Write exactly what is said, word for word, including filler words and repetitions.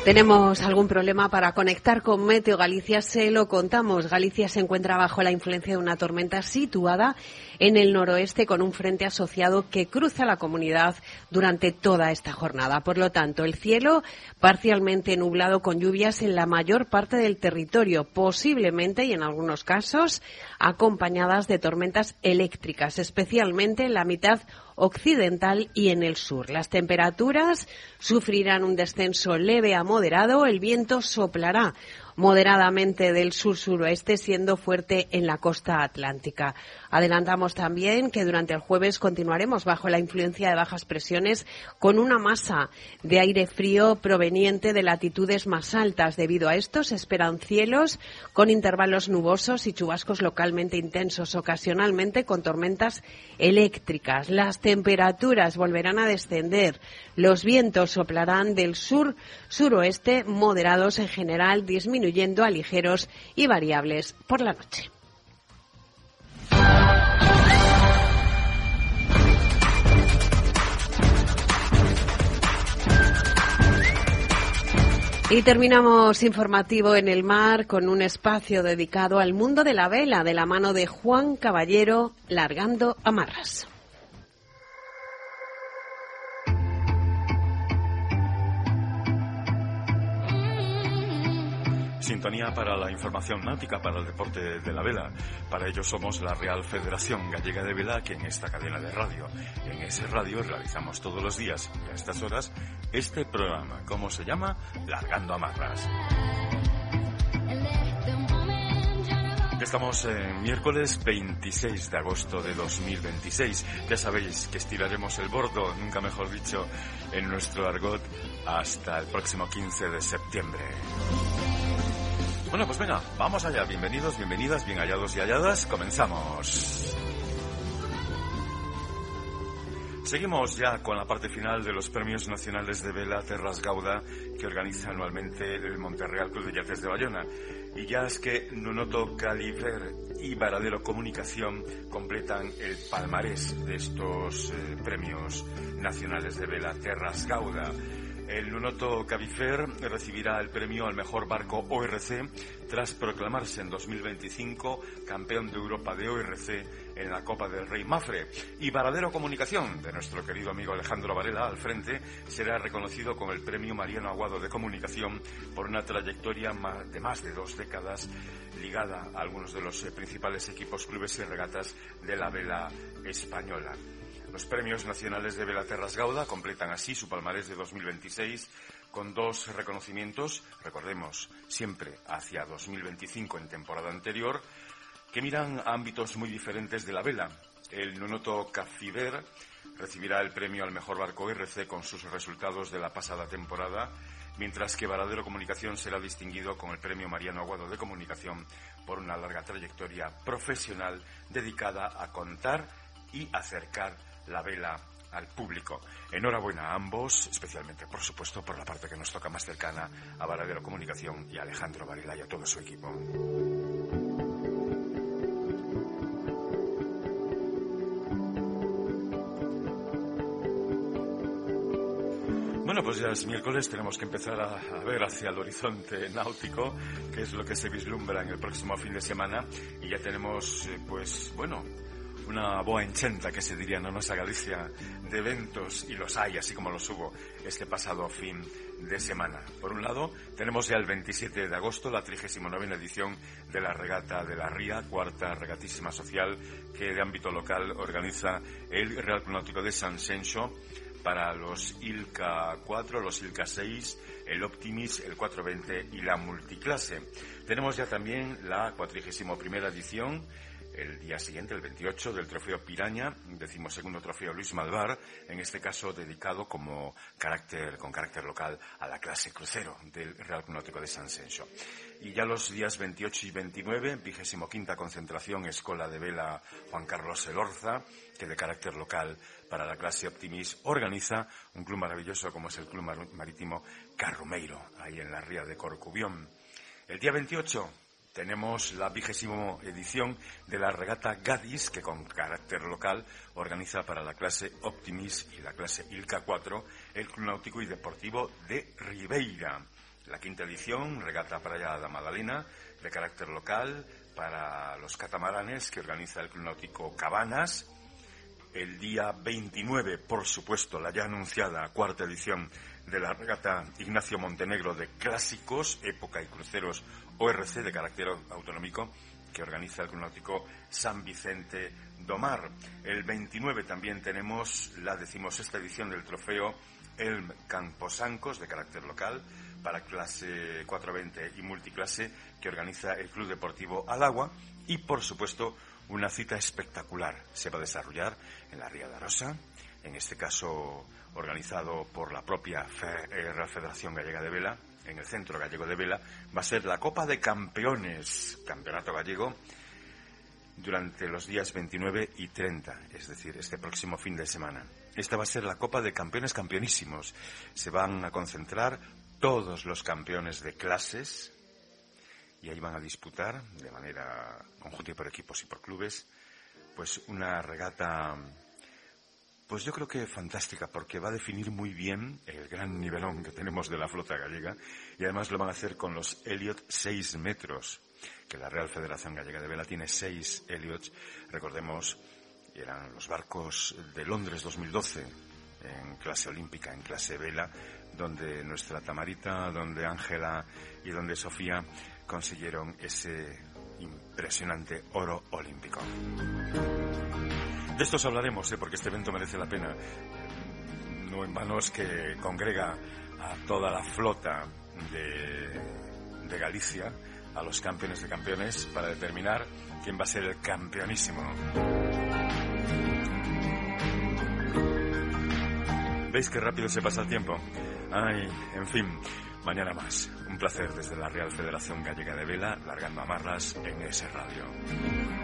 Tenemos algún problema para conectar con Meteo Galicia, se lo contamos. Galicia se encuentra bajo la influencia de una tormenta situada en el noroeste con un frente asociado que cruza la comunidad durante toda esta jornada. Por lo tanto, el cielo parcialmente nublado con lluvias en la mayor parte del territorio, posiblemente y en algunos casos acompañadas de tormentas eléctricas, especialmente en la mitad occidental y en el sur. Las temperaturas sufrirán un descenso leve a moderado, el viento soplará moderadamente del sur-suroeste, siendo fuerte en la costa atlántica. Adelantamos también que durante el jueves continuaremos bajo la influencia de bajas presiones con una masa de aire frío proveniente de latitudes más altas. Debido a esto, se esperan cielos con intervalos nubosos y chubascos localmente intensos, ocasionalmente con tormentas eléctricas. Las temperaturas volverán a descender. Los vientos soplarán del sur-suroeste, moderados en general, disminuyendo a ligeros y variables por la noche. Y terminamos informativo en el mar con un espacio dedicado al mundo de la vela de la mano de Juan Caballero, Largando Amarras. Sintonía para la información náutica, para el deporte de la vela. Para ello somos la Real Federación Gallega de Vela, que en esta cadena de radio, en ese radio, realizamos todos los días y a estas horas este programa. ¿Cómo se llama? Largando Amarras. Estamos en miércoles veintiséis de agosto de dos mil veintiséis. Ya sabéis que estiraremos el bordo, nunca mejor dicho, en nuestro argot, hasta el próximo quince de septiembre. Bueno, pues venga, vamos allá. Bienvenidos, bienvenidas, bien hallados y halladas. Comenzamos. Seguimos ya con la parte final de los Premios Nacionales de Vela Terras Gauda que organiza anualmente el Monterreal Club de Yates de Bayona. Y ya es que Nunoto Califer y Varadero Comunicación completan el palmarés de estos eh, Premios Nacionales de Vela Terras Gauda. El Nunoto Cabifer recibirá el premio al mejor barco O R C tras proclamarse en dos mil veinticinco campeón de Europa de O R C en la Copa del Rey Mafre. Y Varadero Comunicación, de nuestro querido amigo Alejandro Varela al frente, será reconocido con el premio Mariano Aguado de Comunicación por una trayectoria de más de dos décadas ligada a algunos de los principales equipos, clubes y regatas de la vela española. Los Premios Nacionales de Vela Terras Gauda completan así su palmarés de dos mil veintiséis con dos reconocimientos, recordemos, siempre hacia dos mil veinticinco en temporada anterior, que miran a ámbitos muy diferentes de la vela. El Nunoto Cafiver recibirá el premio al mejor barco R C con sus resultados de la pasada temporada, mientras que Varadero Comunicación será distinguido con el premio Mariano Aguado de Comunicación por una larga trayectoria profesional dedicada a contar y acercar la vela al público. Enhorabuena a ambos, especialmente, por supuesto, por la parte que nos toca más cercana a Varadero Comunicación y a Alejandro Varela y a todo su equipo. Bueno, pues ya es miércoles, tenemos que empezar a, a ver hacia el horizonte náutico, que es lo que se vislumbra en el próximo fin de semana, y ya tenemos, eh, pues, bueno, una boa enchenta, que se diría en nuestra Galicia, de eventos, y los hay, así como los hubo este pasado fin de semana. Por un lado, tenemos ya el veintisiete de agosto la trigésima novena edición de la Regata de la Ría, cuarta regatísima social que de ámbito local organiza el Real Club Náutico de San Xenxo para los ILCA cuatro, los ILCA seis, el Optimis, el cuatrocientos veinte y la Multiclase. Tenemos ya también la cuatrigésima primera edición, el día siguiente, el veintiocho, del Trofeo Piraña, decimosegundo Trofeo Luis Malvar, en este caso dedicado como carácter, con carácter local a la clase crucero del Real Club Náutico de San Xenxo. Y ya los días veintiocho y veintinueve, vigésimo quinta concentración Escola de Vela Juan Carlos Elorza, que de carácter local para la clase Optimis organiza un club maravilloso como es el Club Marítimo Carrumeiro, ahí en la ría de Corcubión. El día veintiocho tenemos la vigésima edición de la regata Gadis, que con carácter local organiza para la clase Optimis y la clase ILCA cuatro el Club Náutico y Deportivo de Ribeira. La quinta edición, Regata Praia da Madalena, de carácter local, para los catamaranes que organiza el Club Náutico Cabanas. El día veintinueve, por supuesto, la ya anunciada cuarta edición de la regata Ignacio Montenegro de Clásicos, Época y Cruceros O R C de carácter autonómico, que organiza el Club Náutico San Vicente do Mar. El veintinueve también tenemos la decimosexta edición del trofeo Elm Camposancos de carácter local para clase cuatrocientos veinte y multiclase que organiza el Club Deportivo Alagua. Y por supuesto una cita espectacular se va a desarrollar en la Ría de Arosa, en este caso organizado por la propia Real Federación Gallega de Vela, en el Centro Gallego de Vela. Va a ser la Copa de Campeones, Campeonato Gallego, durante los días veintinueve y treinta, es decir, este próximo fin de semana. Esta va a ser la Copa de Campeones Campeonísimos. Se van a concentrar todos los campeones de clases y ahí van a disputar de manera conjunta y por equipos y por clubes, pues una regata, pues yo creo que fantástica, porque va a definir muy bien el gran nivelón que tenemos de la flota gallega, y además lo van a hacer con los Elliot seis metros, que la Real Federación Gallega de Vela tiene seis Elliots. Recordemos, eran los barcos de Londres dos mil doce, en clase olímpica, en clase vela, donde nuestra Tamarita, donde Ángela y donde Sofía consiguieron ese impresionante oro olímpico. De estos hablaremos, ¿eh? Porque este evento merece la pena. No en vano es que congrega a toda la flota de, de Galicia, a los campeones de campeones, para determinar quién va a ser el campeonísimo. ¿Veis qué rápido se pasa el tiempo? Ay, en fin, mañana más. Un placer desde la Real Federación Gallega de Vela, largando amarras en ese radio.